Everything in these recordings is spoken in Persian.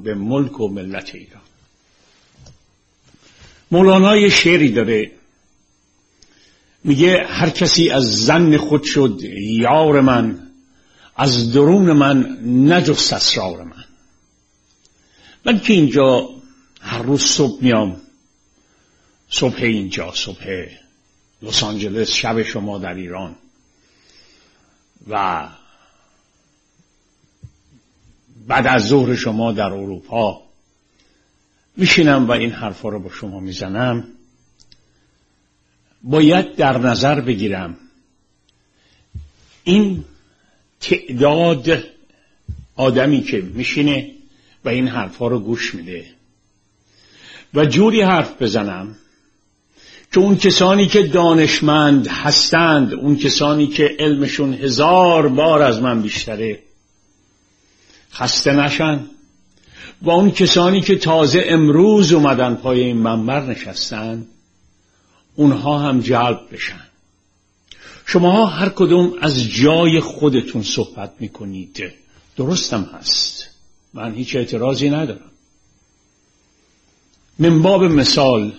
به ملک و ملت ایران. مولانا یه شعری داره میگه هر کسی از ظن خود شد یار من، از درون من نجست اسرار من. من که اینجا هر روز صبح میام، صبح اینجا، صبح لس آنجلس، شب شما در ایران و بعد از ظهر شما در اروپا میشینم و این حرفا رو با شما میزنم، باید در نظر بگیرم این تعداد آدمی که میشینه و این حرفا رو گوش میده و جوری حرف بزنم که اون کسانی که دانشمند هستند، اون کسانی که علمشون 1000 بار از من بیشتره، خسته نشن و اون کسانی که تازه امروز اومدن پای این منبر نشستن اونها هم جلب بشن. شما هر کدوم از جای خودتون صحبت میکنید، درستم هست، من هیچ اعتراضی ندارم. من باب مثال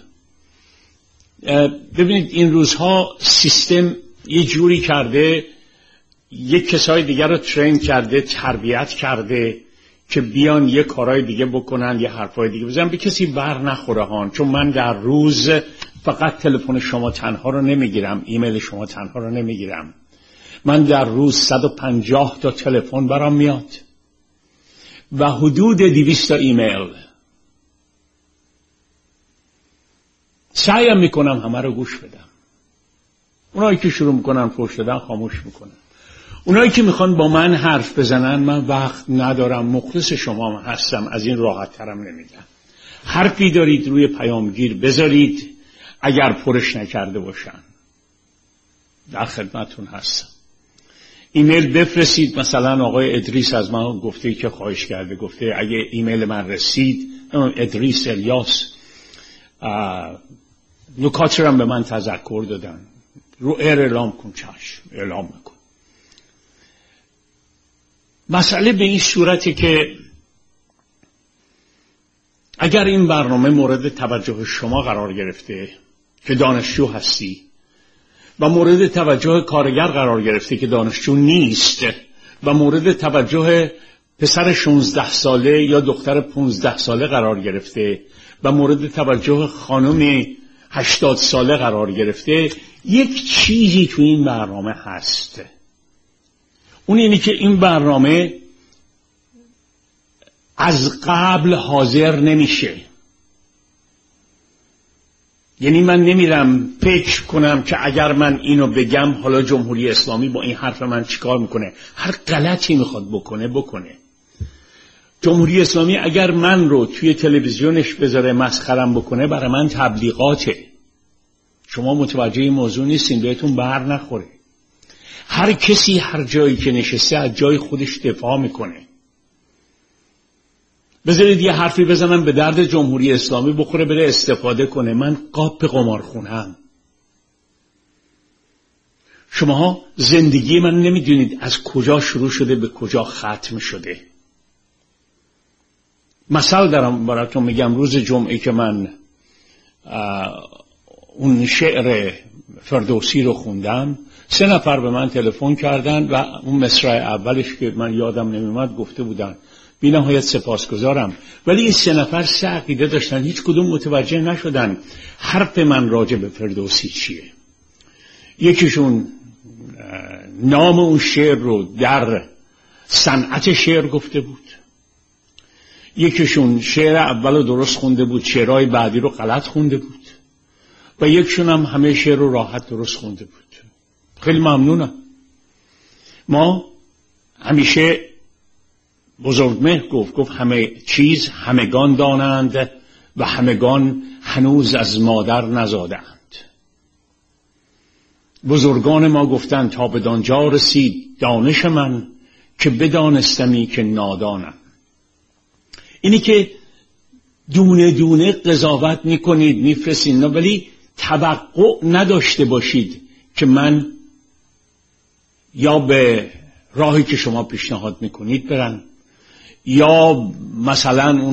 ببینید این روزها سیستم یه جوری کرده، یک کسای دیگر رو ترین کرده، تربیت کرده که بیان یه کارهای دیگه بکنن، یه حرفای دیگه بزنن، به کسی بر نخوره هان. چون من در روز فقط تلفن شما تنها رو نمیگیرم، ایمیل شما تنها رو نمیگیرم، من در روز 150 تا تلفن برام میاد و حدود 200 تا ایمیل. سعیم میکنم همه رو گوش بدم. اونایی که شروع میکنن فحش دادن خاموش میکنم. اونایی که میخوان با من حرف بزنن من وقت ندارم، مخلص شما هستم، از این راحت ترم نمیگم. حرفی دارید روی پیامگیر بذارید، اگر پرش نکرده باشن در خدمتون هستم. ایمیل بفرستید. مثلا آقای ادریس از من گفته که خواهش کرده، گفته اگه ایمیل من رسید، ادریس الیاس نکاتی رو به من تذکر دادن، رو اعلام کن. چشم، اعلام میکن. مسئله به این صورته که اگر این برنامه مورد توجه شما قرار گرفته که دانشجو هستی و مورد توجه کارگر قرار گرفته که دانشجو نیست و مورد توجه پسر 16 ساله یا دختر 15 ساله قرار گرفته و مورد توجه خانم 80 ساله قرار گرفته، یک چیزی تو این برنامه هست. اون اینی که این برنامه از قبل حاضر نمیشه. یعنی من نمیرم فکر کنم که اگر من اینو بگم حالا جمهوری اسلامی با این حرف من چیکار میکنه. هر غلطی میخواد بکنه. جمهوری اسلامی اگر من رو توی تلویزیونش بذاره مسخرم بکنه، برای من تبلیغاته. شما متوجه این موضوع نیستین، بهتون بر نخوره. هر کسی هر جایی که نشسته از جای خودش دفاع میکنه. بذارید یه حرفی بزنم به درد جمهوری اسلامی بخوره، بره استفاده کنه. من قاپ قمارخونه‌ام. شماها زندگی من نمیدونید از کجا شروع شده به کجا ختم شده. مثال دارم براتون میگم. روز جمعه که من اون شعر فردوسی رو خوندم، 3 نفر به من تلفن کردن و اون مصرع اولش که من یادم نمیومد گفته بودن بی نهایت سپاسگزارم، ولی این 3 نفر 3 عقیده داشتن، هیچ کدوم متوجه نشدن حرف من راجع به فردوسی چیه. یکیشون نام اون شعر رو در صنعت شعر گفته بود، یکیشون شعر اول رو درست خونده بود، شعرهای بعدی رو غلط خونده بود و یکیشون هم همه شعر رو راحت درست خونده بود. خیلی ممنونم. ما همیشه بزرگمهر گفت همه چیز همگان دانند و همگان هنوز از مادر نزادند. بزرگان ما گفتند تا بدانجا رسید دانش من که بدانستمی که نادانم. اینی که دونه دونه قضاوت میکنید میفرستید، ولی توقع نداشته باشید که من یا به راهی که شما پیشنهاد میکنید برن یا مثلا